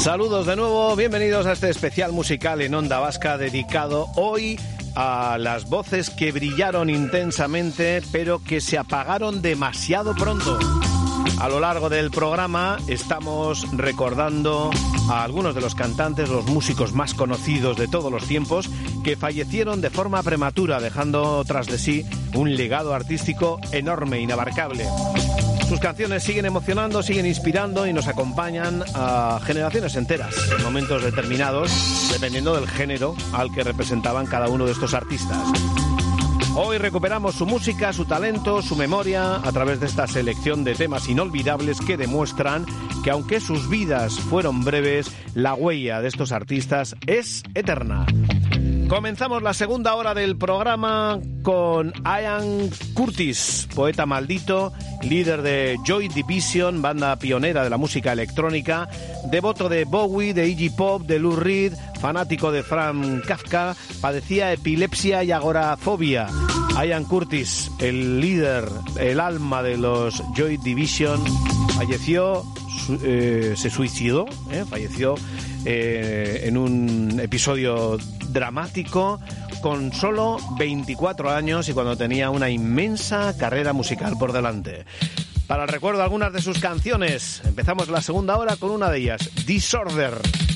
Saludos de nuevo, bienvenidos a este especial musical en Onda Vasca dedicado hoy a las voces que brillaron intensamente pero que se apagaron demasiado pronto. A lo largo del programa estamos recordando a algunos de los cantantes, los músicos más conocidos de todos los tiempos que fallecieron de forma prematura, dejando tras de sí un legado artístico enorme, inabarcable. Sus canciones siguen emocionando, siguen inspirando y nos acompañan a generaciones enteras en momentos determinados, dependiendo del género al que representaban cada uno de estos artistas. Hoy recuperamos su música, su talento, su memoria a través de esta selección de temas inolvidables que demuestran que aunque sus vidas fueron breves, la huella de estos artistas es eterna. Comenzamos la segunda hora del programa con Ian Curtis, poeta maldito, líder de Joy Division, banda pionera de la música electrónica, devoto de Bowie, de Iggy Pop, de Lou Reed, fanático de Franz Kafka, padecía epilepsia y agorafobia. Ian Curtis, el líder, el alma de los Joy Division, falleció, se suicidó, falleció en un episodio dramático con solo 24 años y cuando tenía una inmensa carrera musical por delante. Para el recuerdo de algunas de sus canciones, empezamos la segunda hora con una de ellas, Disorder.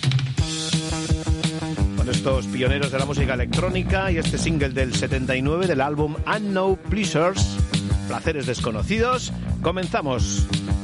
Con estos pioneros de la música electrónica y este single del 79 del álbum Unknown Pleasures, Placeres Desconocidos, comenzamos.